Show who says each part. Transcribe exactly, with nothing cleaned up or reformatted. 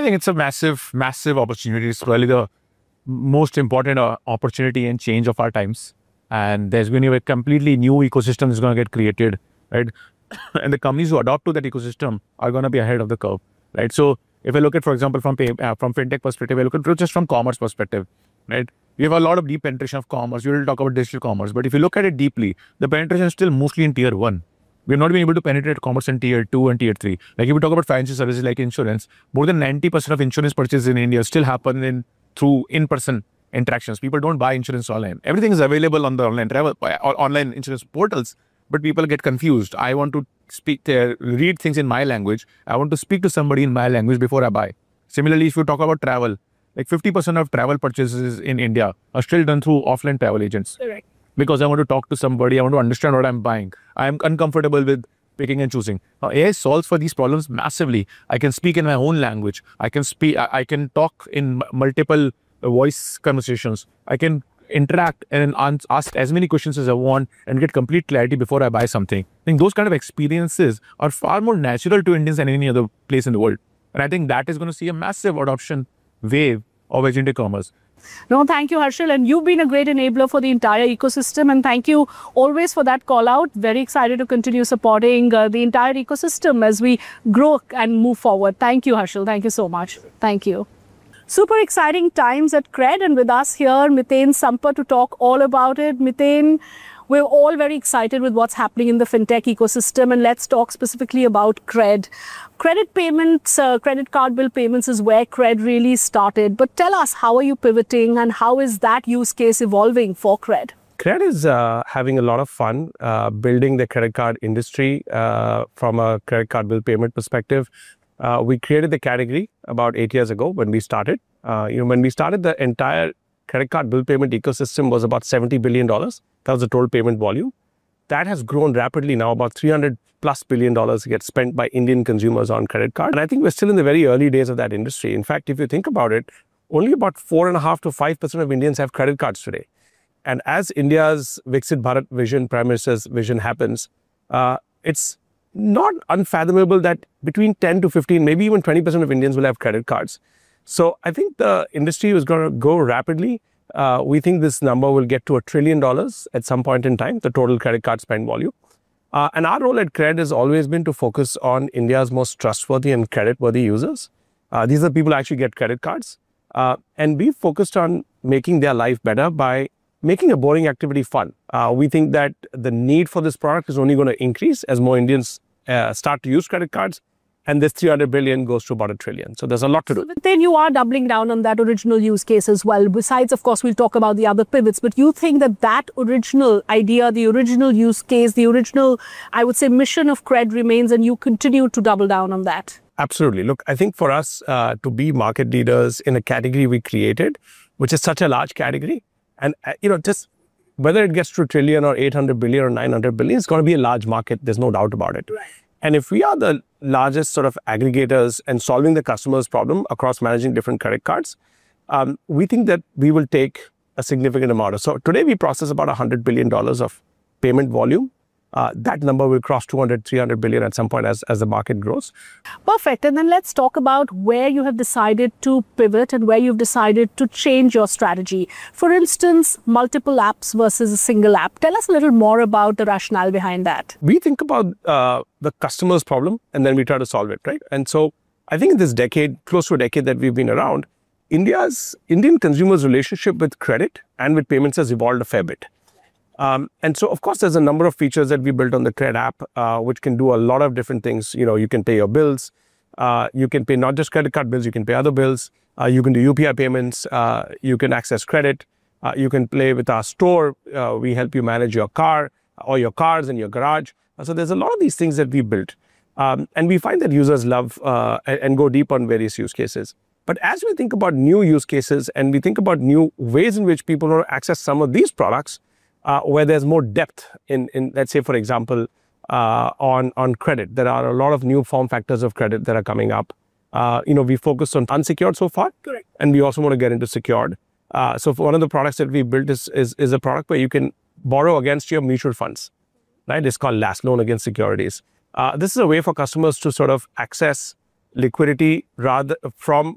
Speaker 1: think it's a massive, massive opportunity. It's probably the most important uh, opportunity and change of our times. And there's going to be a completely new ecosystem is going to get created, right? And the companies who adopt to that ecosystem are going to be ahead of the curve, right? So if I look at, for example, from pay, uh, from fintech perspective, I look at just from commerce perspective, right? We have a lot of deep penetration of commerce. We will talk about digital commerce, but if you look at it deeply, the penetration is still mostly in tier one. We have not been able to penetrate commerce in tier two and tier three. Like if we talk about financial services like insurance, more than ninety percent of insurance purchases in India still happen in through in-person interactions. People don't buy insurance online. Everything is available on the online travel or online insurance portals, but people get confused. I want to speak there, read things in my language. I want to speak to somebody in my language before I buy. Similarly, if you talk about travel, like fifty percent of travel purchases in India are still done through offline travel agents.
Speaker 2: Correct.
Speaker 1: Because I want to talk to somebody, I want to understand what I'm buying. I'm uncomfortable with picking and choosing. Now, A I solves for these problems massively. I can speak in my own language. I can speak, I can talk in multiple voice conversations. I can interact and ask as many questions as I want and get complete clarity before I buy something. I think those kind of experiences are far more natural to Indians than any other place in the world. And I think that is going to see a massive adoption wave of agentic commerce.
Speaker 2: No, thank you, Harshil. And you've been a great enabler for the entire ecosystem. And thank you always for that call out. Very excited to continue supporting uh, the entire ecosystem as we grow and move forward. Thank you, Harshil. Thank you so much. Thank you. Super exciting times at Cred, and with us here, Miten Sampat, to talk all about it. Miten, we're all very excited with what's happening in the fintech ecosystem, and let's talk specifically about Cred. Credit payments, uh, credit card bill payments is where Cred really started. But tell us, how are you pivoting and how is that use case evolving for Cred?
Speaker 3: Cred is uh, having a lot of fun uh, building the credit card industry uh, from a credit card bill payment perspective. Uh, we created the category about eight years ago when we started. Uh, you know, when we started, the entire credit card bill payment ecosystem was about seventy billion dollars. That was the total payment volume. That has grown rapidly now. About three hundred plus billion dollars gets spent by Indian consumers on credit card. And I think we're still in the very early days of that industry. In fact, if you think about it, only about four and a half to five percent of Indians have credit cards today. And as India's Viksit Bharat vision, Prime Minister's vision happens, uh, it's not unfathomable that between ten to fifteen, maybe even twenty percent of Indians will have credit cards. So I think the industry is going to go rapidly. Uh, we think this number will get to a trillion dollars at some point in time, the total credit card spend volume. Uh, and our role at Cred has always been to focus on India's most trustworthy and credit-worthy users. Uh, these are people who actually get credit cards. Uh, and we focused on making their life better by making a boring activity fun. Uh, we think that the need for this product is only going to increase as more Indians uh, start to use credit cards. And this three hundred billion goes to about a trillion. So there's a lot to do.
Speaker 2: So then you are doubling down on that original use case as well. Besides, of course, we'll talk about the other pivots. But you think that that original idea, the original use case, the original, I would say, mission of Cred remains, and you continue to double down on that?
Speaker 3: Absolutely. Look, I think for us uh, to be market leaders in a category we created, which is such a large category, and uh, you know, just whether it gets to a trillion or eight hundred billion or nine hundred billion, it's going to be a large market. There's no doubt about it.
Speaker 2: Right.
Speaker 3: And if we are the largest sort of aggregators and solving the customer's problem across managing different credit cards, um, we think that we will take a significant amount of. So today we process about one hundred billion dollars of payment volume. Uh, that number will cross two hundred, three hundred billion at some point as, as the market grows.
Speaker 2: Perfect. And then let's talk about where you have decided to pivot and where you've decided to change your strategy. For instance, multiple apps versus a single app. Tell us a little more about the rationale behind that.
Speaker 3: We think about uh, the customer's problem and then we try to solve it, right? And so I think in this decade, close to a decade that we've been around, India's Indian consumers' relationship with credit and with payments has evolved a fair bit. Um, and so, of course, there's a number of features that we built on the Cred app, uh, which can do a lot of different things. You know, you can pay your bills. Uh, you can pay not just credit card bills, you can pay other bills. Uh, you can do U P I payments. Uh, you can access credit. Uh, you can play with our store. Uh, we help you manage your car or your cars in your garage. Uh, so there's a lot of these things that we built. Um, and we find that users love uh, and, and go deep on various use cases. But as we think about new use cases and we think about new ways in which people want to access some of these products, Uh, where there's more depth in, in, let's say, for example, uh, on, on credit. There are a lot of new form factors of credit that are coming up. Uh, you know, we focused on unsecured so far.
Speaker 2: Correct.
Speaker 3: And we also want to get into secured. Uh, so for one of the products that we built is, is, is a product where you can borrow against your mutual funds, right? It's called last loan against securities. Uh, this is a way for customers to sort of access liquidity rather from